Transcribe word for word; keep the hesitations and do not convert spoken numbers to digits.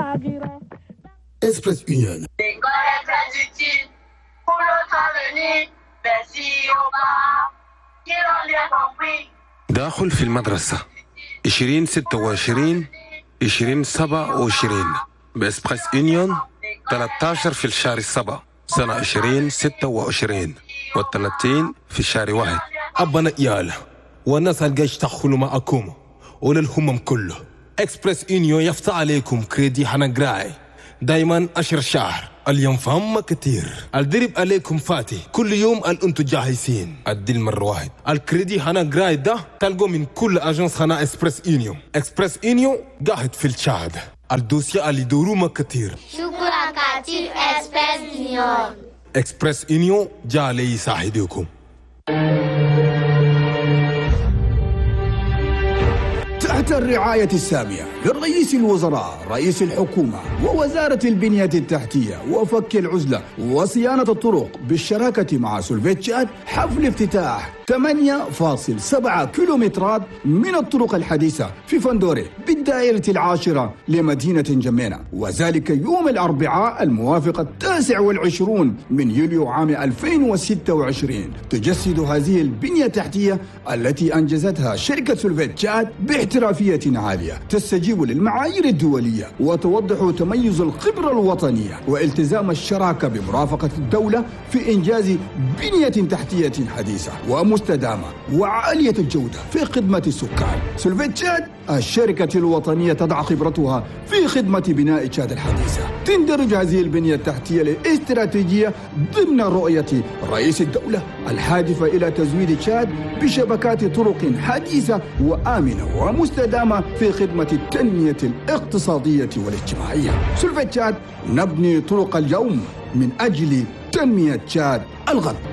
Express Union. L'école est très utile pour notre avenir. Merci au bas qui l'ont bien compris. داخل في المدرسة عشرين ستة وعشرين عشرين سبعة وعشرين بإسبريس يونيون ثلاثة عشر في الشهر السبع سنة عشرين ستة وعشرين والثلاثين في الشهر واحد. أبنا إيال والناس الجيش تدخلوا معكم وللهمم كله. إكسبريس يونيون يفتح عليكم كريدي حنقراي دايما عشر شهر. اليوم فهم كتير. الدرب عليكم فاتي كل يوم الأنتو جاهزين. الدل مرة واحد. الكريدي حنقراي ده تلقوا من كل أجنس خنا إكسبريس يونيون. إكسبريس يونيون قاعد في الشهد. الدوسيا اللي يدوروا ما كتير. شكرا كتير إكسبريس يونيون. إكسبريس يونيون جالي يساعدكم. تحت الرعاية السامية لرئيس الوزراء رئيس الحكومة ووزارة البنية التحتية وفك العزلة وصيانة الطرق بالشراكة مع سولفيت تشاد حفل افتتاح ثمانية فاصلة سبعة كيلومترات من الطرق الحديثة في فندوري بالدائرة العاشرة لمدينة جمينة، وذلك يوم الأربعاء الموافق التاسع والعشرون من يوليو عام ألفين وستة وعشرين. تجسد هذه البنية التحتية التي أنجزتها شركة سولفيت تشاد باحترافية عالية تستجيب للمعايير الدولية وتوضح تميز الخبرة الوطنية والتزام الشراكة بمرافقة الدولة في إنجاز بنية تحتية حديثة ومستدامة وعالية الجودة في خدمة السكان. سولفيت تشاد الشركة الوطنية تضع خبرتها في خدمة بناء تشاد الحديثة. تندرج هذه البنية التحتية الاستراتيجية ضمن رؤية رئيس الدولة الهادفة إلى تزويد تشاد بشبكات طرق حديثة وآمنة ومستدامة في خدمة التنمية الاقتصادية والاجتماعية. سولفيت تشاد نبني طرق اليوم من أجل تنمية تشاد الغد.